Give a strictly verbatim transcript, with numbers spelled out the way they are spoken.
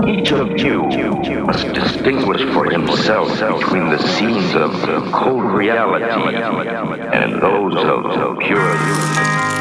Each of you must distinguish for himself between the scenes of cold reality and those of pure illusion.